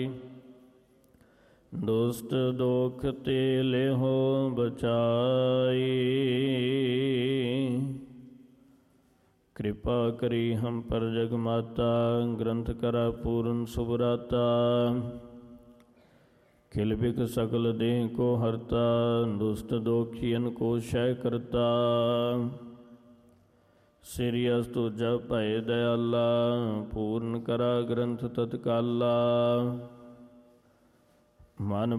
ਦੁਸਟ ਦੋਖ ਤੇ ਲਿਹੋ ਬਚਾਈ। ਕਿਰਪਾ ਕਰੀ ਹਮ ਪਰ ਜਗ ਮਾਤਾ, ਗ੍ਰੰਥ ਕਰਾ ਪੂਰਨ ਸੁਭਰਾਤਾ। ਖਿਲ ਬਿਕ ਸਕਲ ਦੇਹ ਕੋ ਹਰਤਾ, ਦੁਸਟ ਦੋਖੀਅਨ ਕੋ ਸ਼ੈ ਕਰਤਾ। ਸ੍ਰੀ ਅਸ ਤੁਜਾ ਭੈ ਦਇਆਲਾ, ਪੂਰਨ ਕਰਾ ਗ੍ਰੰਥ ਤਤਕਾਲਾ। ਮਨ